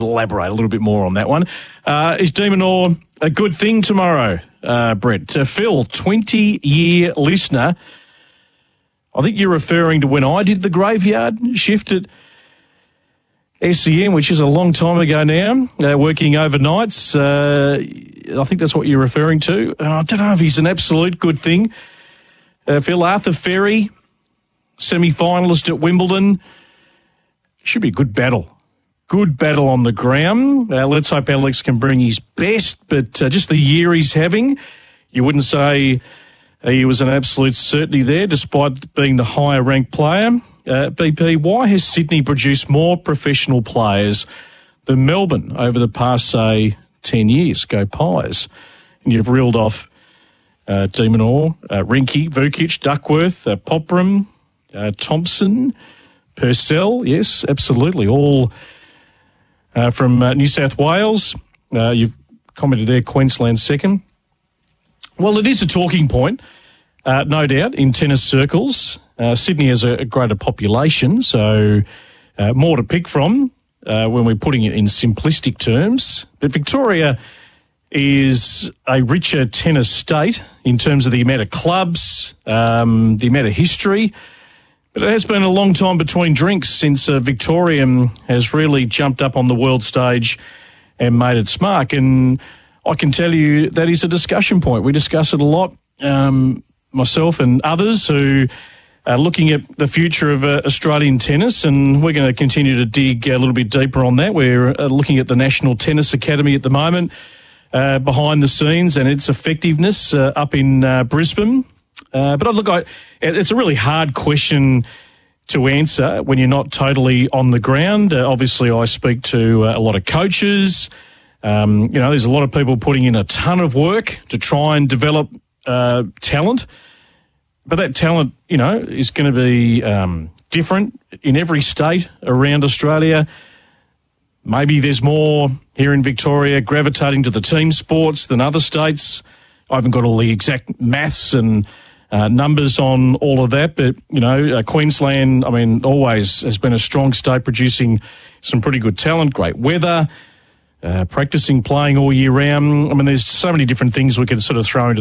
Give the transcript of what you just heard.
elaborate a little bit more on that one. Is De Minaur a good thing tomorrow, Brett? Phil, 20-year listener. I think you're referring to when I did the graveyard shift at SEN, which is a long time ago now, working overnights. I think that's what you're referring to. I don't know if he's an absolute good thing. Phil, Arthur Ferry, semi-finalist at Wimbledon. Should be a good battle. Good battle on the ground. Let's hope Alex can bring his best, but just the year he's having, you wouldn't say he was an absolute certainty there, despite being the higher-ranked player. BP, why has Sydney produced more professional players than Melbourne over the past, say, 10 years? Go Pies. And you've reeled off De Minaur, Rinke, Vukic, Duckworth, Popram, Thompson, Purcell. Yes, absolutely. All from New South Wales. You've commented there, Queensland second. Well, it is a talking point, no doubt, in tennis circles. Sydney has a greater population, so more to pick from when we're putting it in simplistic terms. But Victoria is a richer tennis state in terms of the amount of clubs, the amount of history. But it has been a long time between drinks since Victorian has really jumped up on the world stage and made its mark. And I can tell you that is a discussion point. We discuss it a lot, myself and others who are looking at the future of Australian tennis, and we're going to continue to dig a little bit deeper on that. We're looking at the National Tennis Academy at the moment, behind the scenes, and its effectiveness up in Brisbane. But look, it's a really hard question to answer when you're not totally on the ground. Obviously, I speak to a lot of coaches. There's a lot of people putting in a ton of work to try and develop talent. But that talent, is going to be different in every state around Australia. Maybe there's more here in Victoria gravitating to the team sports than other states. I haven't got all the exact maths and numbers on all of that, but, Queensland, always has been a strong state producing some pretty good talent, great weather, practicing, playing all year round. There's so many different things we could sort of throw into